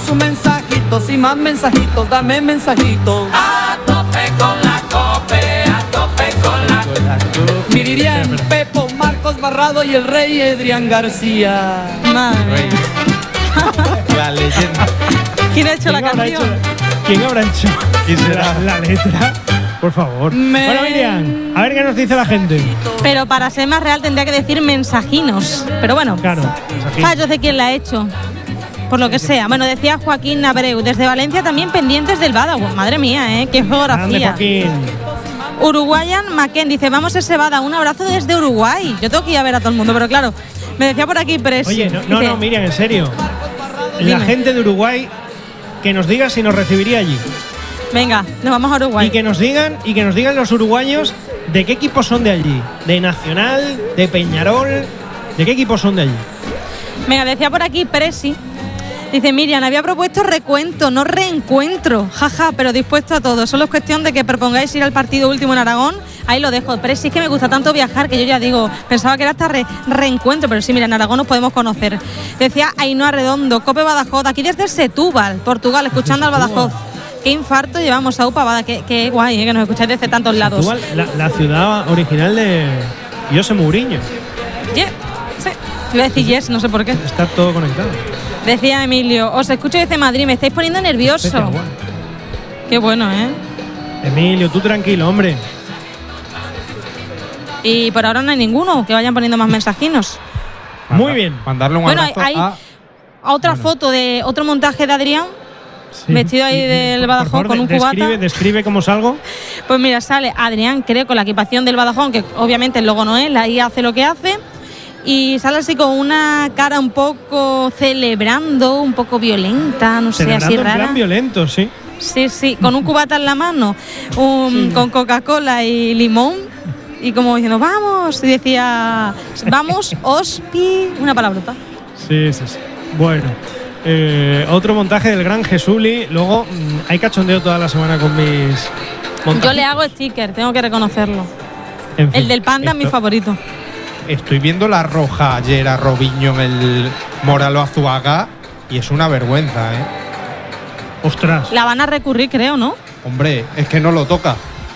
sus mensajitos y más mensajitos, dame mensajitos. A tope con la COPE, a tope con la COPE. Miriam, Pepo, Marcos Barrado y el rey Adrián García. Madre. La leyenda. ¿Quién ha hecho la canción? ¿Quién habrá hecho? ¿Quién será? La letra. Por favor. Bueno, Miriam, a ver qué nos dice la gente. Pero para ser más real tendría que decir mensajinos. Pero bueno, Claro. fallos de quién la ha hecho. Por lo que sea. Bueno, decía Joaquín Abreu, desde Valencia también pendientes del Badajoz. Madre mía, qué Grande, geografía. Joaquín. Uruguayan Maquén dice, vamos ese Bada, un abrazo desde Uruguay. Yo tengo que ir a ver a todo el mundo, pero claro, me decía por aquí Presi. Oye, no, dice, Miriam, en serio. Dime. La gente de Uruguay que nos diga si nos recibiría allí. Venga, nos vamos a Uruguay. Y que nos digan los uruguayos de qué equipos son de allí. De Nacional, de Peñarol, de qué equipos son de allí. Venga, decía por aquí Presi. Dice, Miriam, había propuesto recuento, no reencuentro. Jaja, pero dispuesto a todo. Solo es cuestión de que propongáis ir al partido último en Aragón. Ahí lo dejo. Pero sí es que me gusta tanto viajar que yo ya digo, pensaba que era hasta reencuentro, pero sí, mira, en Aragón nos podemos conocer. Decía Ainhoa Redondo, Cope Badajoz, aquí desde Setúbal, Portugal, escuchando al Badajoz. Qué infarto llevamos a Upavada, qué guay, que nos escucháis desde tantos lados. Setúbal, la ciudad original de José Mourinho. Yeah, sí. Iba a decir yes, no sé por qué. Está todo conectado. Decía Emilio, os escucho desde Madrid, me estáis poniendo nervioso. Qué bueno, Emilio, tú tranquilo, hombre. Y por ahora no hay ninguno, que vayan poniendo más mensajinos. Muy bien. Mandarle un Bueno, abrazo hay otra foto de otro montaje de Adrián, Sí. vestido ahí del Por Badajoz favor, con un cubata. Describe cómo salgo. Pues mira, sale Adrián, creo, con la equipación del Badajoz, que obviamente el logo no es, la I hace lo que hace. Y sale así con una cara un poco celebrando, un poco violenta, no sé, Celebrando así en rara. plan violento, sí. Sí, con un cubata en la mano, con Coca-Cola y limón. Y como diciendo, vamos, y decía, vamos, hospi, una palabrota. Sí. Bueno, otro montaje del gran Jesuli. Luego hay cachondeo toda la semana con mis montajes. Yo le hago sticker, tengo que reconocerlo. En fin, El del panda es mi favorito. Estoy viendo la roja ayer a Robinho en el Moralo Azuaga y es una vergüenza, Ostras. La van a recurrir, creo, ¿no? Hombre, es que no lo toca.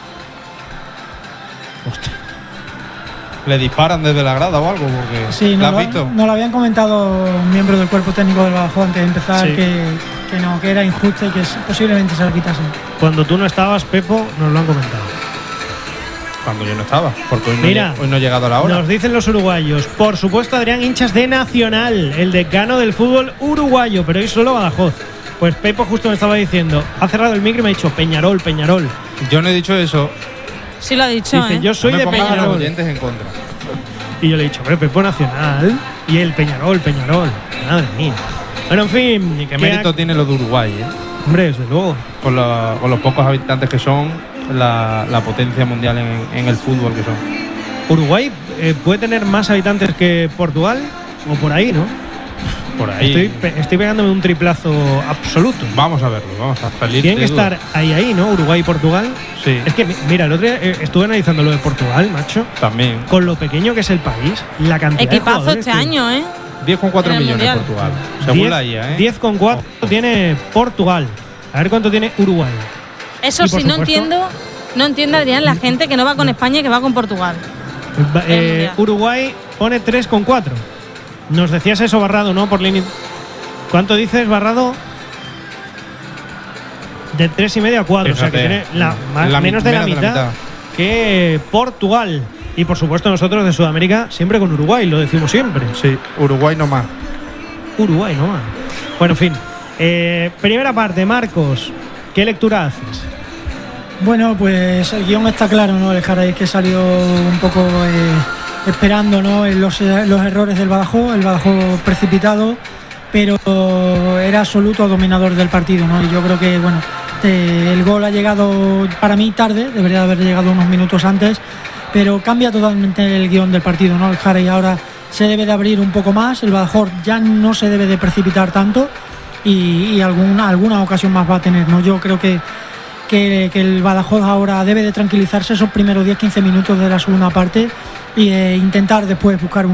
Ostras. Le disparan desde la grada o algo, porque Sí, ¿la nos has visto? lo habían comentado miembros del cuerpo técnico del Badajoz antes de empezar, Sí. que era injusto y que posiblemente se la quitasen. Cuando tú no estabas, Pepo, nos lo han comentado. Cuando yo no estaba, porque hoy, Mira, hoy no he llegado a la hora. Nos dicen los uruguayos. Por supuesto, Adrián, hinchas de Nacional, el decano del fútbol uruguayo, pero hoy solo Badajoz. Pues Pepo justo me estaba diciendo, ha cerrado el micro y me ha dicho Peñarol. Yo no he dicho eso. Sí lo ha dicho, Dice, yo soy No me de pongan a los Peñarol. oyentes en contra. Y yo le he dicho, hombre, Pepo Nacional y el Peñarol. Madre mía. Bueno, en fin. ¿Y qué mérito tiene lo de Uruguay, Hombre, desde luego. Con los pocos habitantes que son, la potencia mundial en el fútbol que son. Uruguay puede tener más habitantes que Portugal, o por ahí, ¿no? Por ahí. Estoy pegándome un triplazo absoluto. Vamos a verlo, vamos a salir. Tienen que estar ahí, ¿no? Uruguay y Portugal. Sí. Es que, mira, el otro día estuve analizando lo de Portugal, macho. También. Con lo pequeño que es el país, la cantidad de Equipazo jugadores este que- año, 10,4 En el millones Mundial. Portugal. Según la IA, 10,4 tiene Portugal. A ver cuánto tiene Uruguay. Eso Y por sí, no supuesto- entiendo, Adrián, la gente que no va con España y que va con Portugal. Mundial. Uruguay pone 3,4. Nos decías eso, Barrado, ¿no? Por línea. ¿Cuánto dices, Barrado? De 3,5 a 4. O sea que Fíjate, tiene menos de la mitad que Portugal. Y por supuesto, nosotros de Sudamérica siempre con Uruguay, lo decimos siempre. Sí, Uruguay no más. Uruguay, no más. Bueno, en fin. Primera parte, Marcos. ¿Qué lectura haces? Bueno, pues el guión está claro, ¿no? El Jaraíz que salió un poco esperando, ¿no? Los errores del Badajoz, el Badajoz precipitado, pero era absoluto dominador del partido, ¿no? Y yo creo que, bueno, el gol ha llegado para mí tarde, debería haber llegado unos minutos antes, pero cambia totalmente el guión del partido, ¿no? El Jaraíz ahora se debe de abrir un poco más, el Badajoz ya no se debe de precipitar tanto y alguna ocasión más va a tener, ¿no? Yo creo que el Badajoz ahora debe de tranquilizarse esos primeros 10-15 minutos de la segunda parte e intentar después buscar un